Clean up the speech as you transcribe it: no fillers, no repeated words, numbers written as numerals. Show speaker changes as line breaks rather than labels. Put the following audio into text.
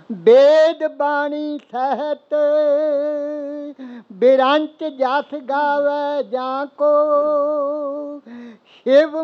वेद बाणी सहत बिरंच जस गावे जाको शिव